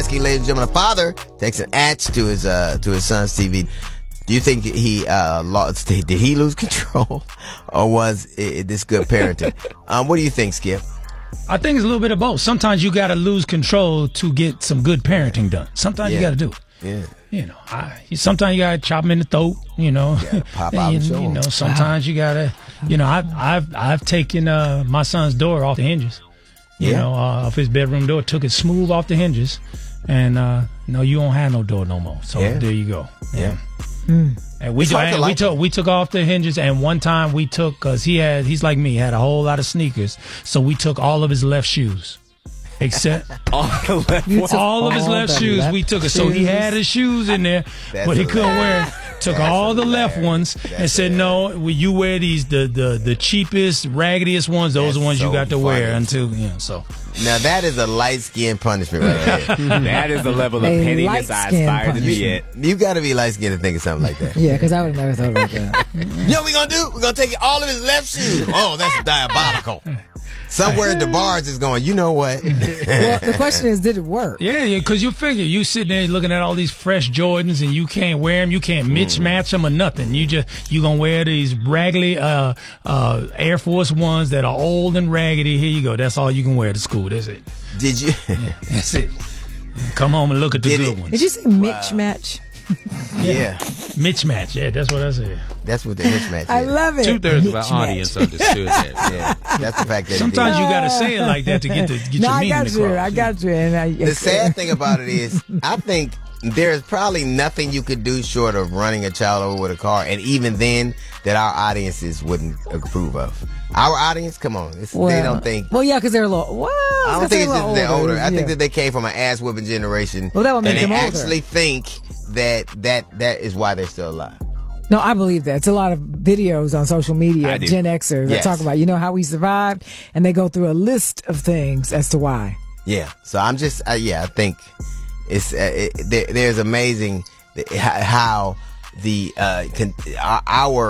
Light-skinned, ladies and gentlemen. A father takes an axe to his son's TV. Do you think he lost? Did he lose control, or was this good parenting? What do you think, Skip? I think it's a little bit of both. Sometimes you got to lose control to get some good parenting done. Sometimes you got to do it. Yeah. You know, sometimes you got to chop him in the throat. You know, pop out and show him. sometimes you got to. You know, I've taken my son's door off the hinges. You know, off his bedroom door, took it smooth off the hinges, and no, you don't have no door no more. So there you go. Yeah. And we took off the hinges, and one time we took, because he's like me, had a whole lot of sneakers, so we took all of his left shoes. Except all of his left shoes, we took it. So he had his shoes in there, but he couldn't wear it. Took all the left ones and said, "No, you wear these the cheapest, raggediest ones. Those are the ones you got to wear until So now that is a light skin punishment right there. That is the level of pettiness I aspire to be at. You got to be light skinned to think of something like that. Yeah, because I would have never thought about that. You know what we're gonna do? We're gonna take all of his left shoes. Oh, that's diabolical. Somewhere DeBarge is going, you know what? Well, the question is, did it work? Yeah, because you figure you sitting there looking at all these fresh Jordans and you can't wear them, you can't mismatch them or nothing. You gonna wear these raggedy Air Force Ones that are old and raggedy. Here you go. That's all you can wear to school. That's it. Did you? Yeah, that's it. Come home and look at the good ones. Did you say Mitch match? Yeah. Mitch match. Yeah, that's what I said. That's what the mismatch is. I love it. 2/3 of our audience understood that. Yeah, that's the fact that sometimes you got to say it like that to get your meaning across. I got you. The sad thing about it is, I think there's probably nothing you could do short of running a child over with a car, and even then, that our audiences wouldn't approve of. Our audience, come on, they don't think. Well, yeah, because they're a little. Well, I don't think it's just they're older. I think that they came from an ass whooping generation. Well, that would make them older. And they actually think that is why they're still alive. No, I believe that. It's a lot of videos on social media, Gen Xers, that talk about, how we survived, and they go through a list of things as to why. Yeah. So I'm just, I think it's there's amazing how they got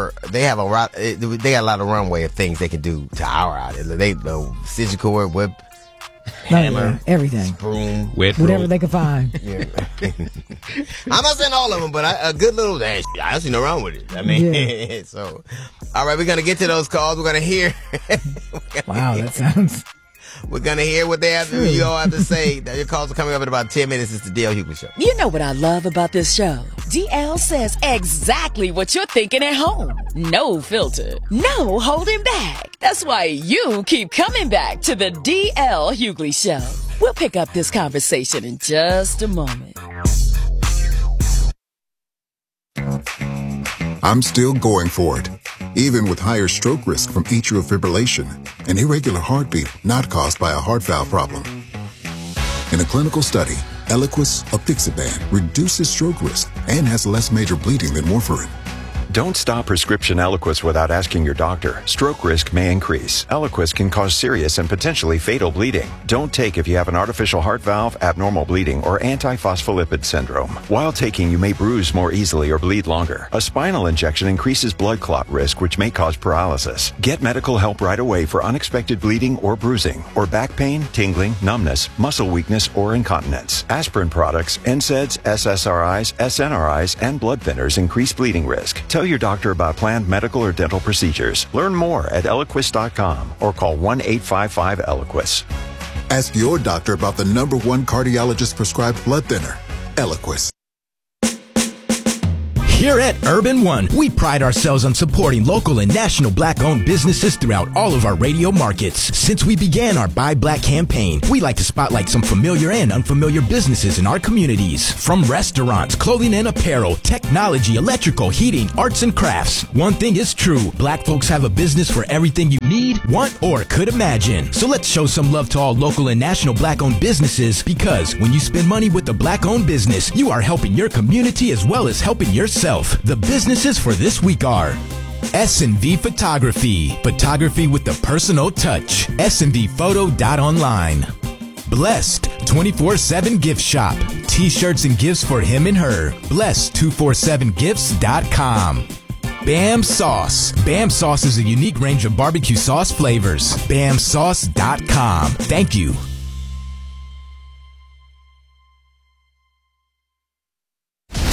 a lot of runway of things they can do to our audience. They know scissor cord, whip, hammer, everything, broom, whatever they can find. Yeah. I'm not saying all of them, but a good little. I don't see no wrong with it. I mean, so all right, we're gonna get to those calls. We're gonna hear. That sounds. We're going to hear what you all have to say. Your calls are coming up in about 10 minutes. It's the DL Hughley Show. You know what I love about this show? DL says exactly what you're thinking at home. No filter. No holding back. That's why you keep coming back to the DL Hughley Show. We'll pick up this conversation in just a moment. I'm still going for it, even with higher stroke risk from atrial fibrillation, an irregular heartbeat not caused by a heart valve problem. In a clinical study, Eliquis apixaban reduces stroke risk and has less major bleeding than warfarin. Don't stop prescription Eliquis without asking your doctor. Stroke risk may increase. Eliquis can cause serious and potentially fatal bleeding. Don't take if you have an artificial heart valve, abnormal bleeding, or antiphospholipid syndrome. While taking, you may bruise more easily or bleed longer. A spinal injection increases blood clot risk, which may cause paralysis. Get medical help right away for unexpected bleeding or bruising, or back pain, tingling, numbness, muscle weakness, or incontinence. Aspirin products, NSAIDs, SSRIs, SNRIs, and blood thinners increase bleeding risk. Tell your doctor about planned medical or dental procedures. Learn more at Eliquis.com or call 1-855-ELIQUIS. Ask your doctor about the #1 cardiologist prescribed blood thinner, Eliquis. Here at Urban One, we pride ourselves on supporting local and national Black-owned businesses throughout all of our radio markets. Since we began our Buy Black campaign, we like to spotlight some familiar and unfamiliar businesses in our communities. From restaurants, clothing and apparel, technology, electrical, heating, arts and crafts. One thing is true, Black folks have a business for everything you need, want, or could imagine. So let's show some love to all local and national Black-owned businesses, because when you spend money with a Black-owned business, you are helping your community as well as helping yourself. The businesses for this week are S&V Photography, photography with the personal touch. SNVphoto.online. Blessed 24/7 Gift Shop, t-shirts and gifts for him and her. Blessed247gifts.com. Bam Sauce. Bam Sauce is a unique range of barbecue sauce flavors. BamSauce.com. Thank you.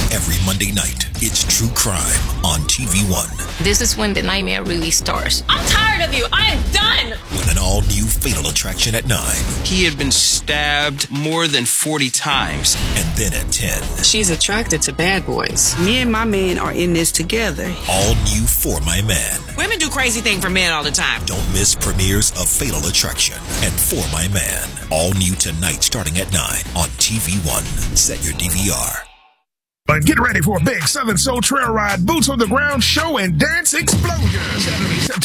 Every Monday night, it's True Crime on TV1. This is when the nightmare really starts. I'm tired of you. I am done. With an all-new Fatal Attraction at 9. He had been stabbed more than 40 times. And then at 10. She's attracted to bad boys. Me and my man are in this together. All new For My Man. Women do crazy things for men all the time. Don't miss premieres of Fatal Attraction and For My Man. All new tonight starting at 9 on TV1. Set your DVR. And get ready for a big Southern Soul Trail Ride, boots on the ground show and dance explosion. Saturday, September